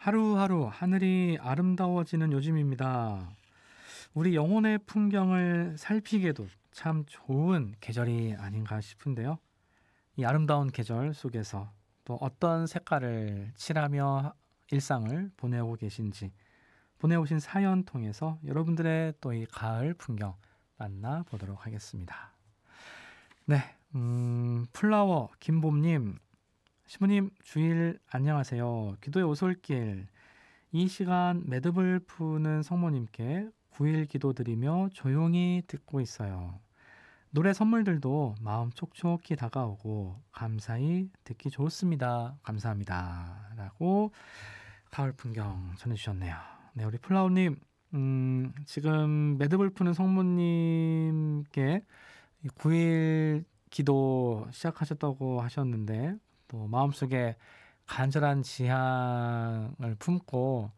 하루하루 하늘이 아름다워지는 요즘입니다. 우리 영혼의 풍경을 살피기에도 참 좋은 계절이 아닌가 싶은데요. 이 아름다운 계절 속에서 또 어떤 색깔을 칠하며 일상을 보내고 계신지 보내오신 사연 통해서 여러분들의 또 이 가을 풍경 만나보도록 하겠습니다. 네, 플라워 김봄님, 시부님 주일 안녕하세요. 기도의 오솔길 이 시간 매듭을 푸는 성모님께 9일 기도드리며 조용히 듣고 있어요. 노래 선물들도 마음 촉촉히 다가오고 감사히 듣기 좋습니다. 감사합니다. 라고 가을 풍경 전해주셨네요. 네, 우리 플라우님, 지금 매듭을 푸는 성모님께 9일 기도 시작하셨다고 하셨는데 또 마음속에 간절한 지향을 품고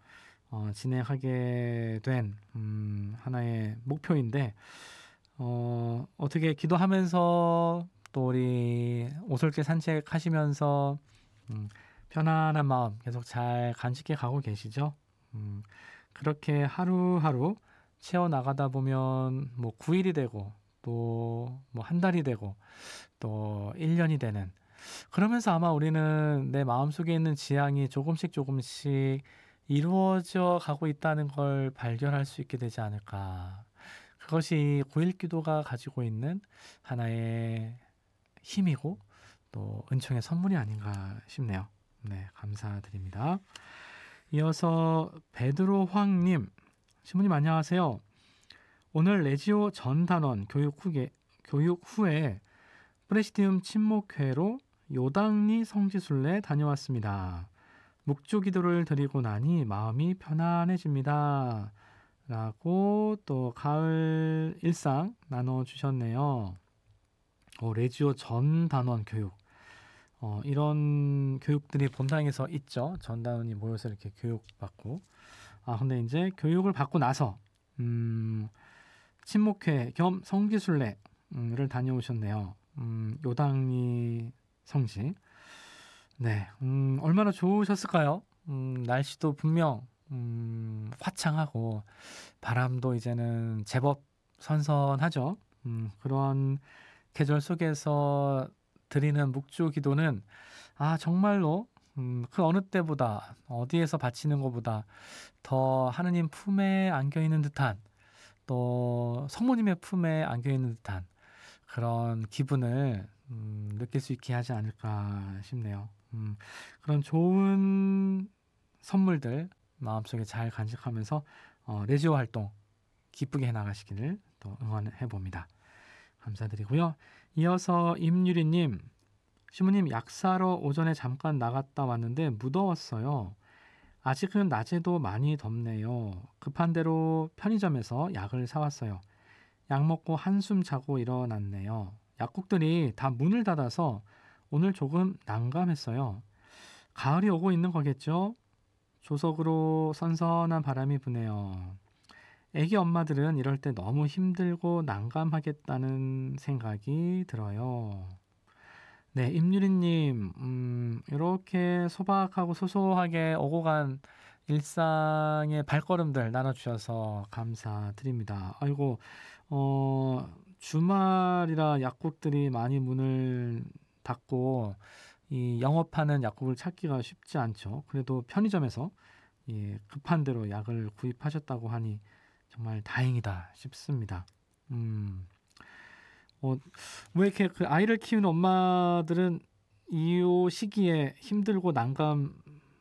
진행하게 된 하나의 목표인데 어떻게 기도하면서 또 우리 오솔길 산책하시면서 편안한 마음 계속 잘 간직해 가고 계시죠? 그렇게 하루하루 채워나가다 보면 뭐 9일이 되고 또 뭐 한 달이 되고 또 1년이 되는 그러면서 아마 우리는 내 마음속에 있는 지향이 조금씩 이루어져 가고 있다는 걸 발견할 수 있게 되지 않을까. 그것이 9일 기도가 가지고 있는 하나의 힘이고 또 은총의 선물이 아닌가 싶네요. 네, 감사드립니다. 이어서 베드로 황님, 신부님 안녕하세요. 오늘 레지오 전 단원 교육 후에 프레시디움 친목회로 요당리 성지순례 다녀왔습니다. 묵주 기도를 드리고 나니 마음이 편안해집니다. 라고 또 가을 일상 나눠주셨네요. 레지오 전 단원 교육. 이런 교육들이 본당에서 있죠. 전 단원이 모여서 이렇게 교육받고. 근데 이제 교육을 받고 나서 친목회 겸 성지순례를 다녀오셨네요. 요당리 성지. 네, 얼마나 좋으셨을까요? 날씨도 분명 화창하고 바람도 이제는 제법 선선하죠. 그런 계절 속에서 드리는 묵주 기도는 정말로 그 어느 때보다 어디에서 바치는 것보다 더 하느님 품에 안겨 있는 듯한 또 성모님의 품에 안겨 있는 듯한 그런 기분을 느낄 수 있게 하지 않을까 싶네요. 그런 좋은 선물들 마음속에 잘 간직하면서 레지오 활동 기쁘게 해나가시기를 또 응원해 봅니다. 감사드리고요. 이어서 임유리님, 시부님 약사로 오전에 잠깐 나갔다 왔는데 무더웠어요. 아직은 낮에도 많이 덥네요. 급한 대로 편의점에서 약을 사왔어요. 약 먹고 한숨 자고 일어났네요. 약국들이 다 문을 닫아서 오늘 조금 난감했어요. 가을이 오고 있는 거겠죠? 조석으로 선선한 바람이 부네요. 애기 엄마들은 이럴 때 너무 힘들고 난감하겠다는 생각이 들어요. 네, 임유리님, 이렇게 소박하고 소소하게 오고 간 일상의 발걸음들 나눠주셔서 감사드립니다. 아이고, 주말이라 약국들이 많이 문을 닫고 이 영업하는 약국을 찾기가 쉽지 않죠. 그래도 편의점에서 급한 대로 약을 구입하셨다고 하니 정말 다행이다 싶습니다. 왜 이렇게 그 아이를 키우는 엄마들은 이 시기에 힘들고 난감한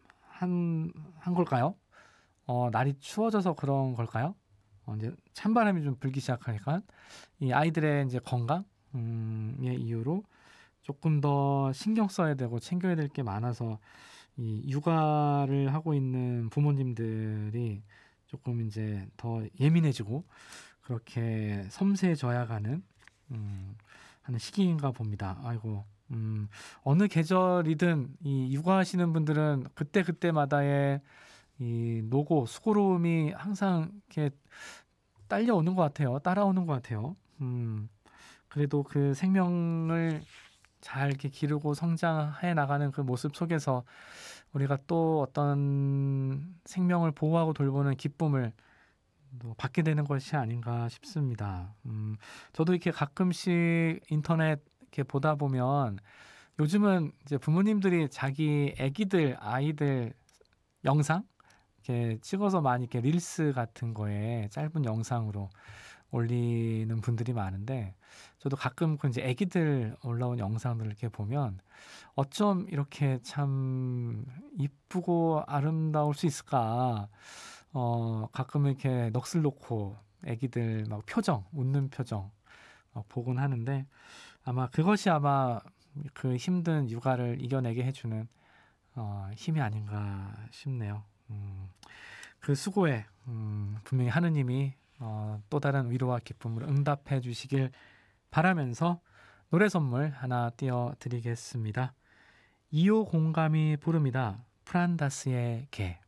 걸까요? 날이 추워져서 그런 걸까요? 이제 찬바람이 좀 불기 시작하니까 이 아이들의 이제 건강의 이유로 조금 더 신경 써야 되고 챙겨야 될 게 많아서 이 육아를 하고 있는 부모님들이 조금 이제 더 예민해지고 그렇게 섬세해져야 가는 하는 시기인가 봅니다. 아이고, 어느 계절이든 이 육아하시는 분들은 그때마다의 이 노고, 수고로움이 항상 이렇게 딸려오는 것 같아요. 따라오는 것 같아요. 그래도 그 생명을 잘 이렇게 기르고 성장해 나가는 그 모습 속에서 우리가 또 어떤 생명을 보호하고 돌보는 기쁨을 또 받게 되는 것이 아닌가 싶습니다. 저도 이렇게 가끔씩 인터넷 이렇게 보다 보면 요즘은 이제 부모님들이 자기 아이들 영상 이렇게 찍어서 많이 이렇게 릴스 같은 거에 짧은 영상으로 올리는 분들이 많은데 저도 가끔 그 이제 애기들 올라온 영상들을 이렇게 보면 어쩜 이렇게 참 이쁘고 아름다울 수 있을까? 가끔은 이렇게 넋을 놓고 애기들 막 표정, 웃는 표정 막 보곤 하는데 아마 그 힘든 육아를 이겨내게 해주는 힘이 아닌가 싶네요. 그 수고에 분명히 하느님이 또 다른 위로와 기쁨을 응답해 주시길 바라면서 노래 선물 하나 띄워드리겠습니다. 2호 공감이 부릅니다. 프란다스의 개.